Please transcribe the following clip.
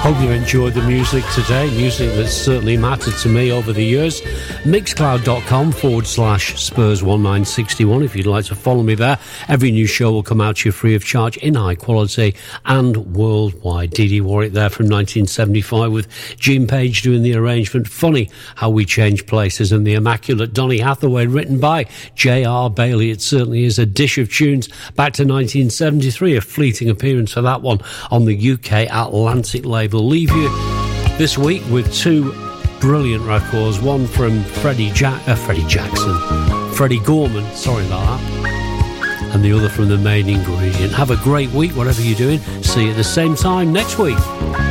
Hope you enjoyed the music today, music that's certainly mattered to me over the years. Mixcloud.com/Spurs1961 if you'd like to follow me there. Every new show will come out to you free of charge in high quality and worldwide. Dee Dee Warwick there from 1975 with Gene Page doing the arrangement. Funny how we change places, and the immaculate Donny Hathaway written by J.R. Bailey. It certainly is a dish of tunes back to 1973, a fleeting appearance for that one on the UK Atlantic label. Leave you this week with two brilliant records, one from Freddie Gorman, sorry about that, and the other from The Main Ingredient. Have a great week, whatever you're doing. See you at the same time next week.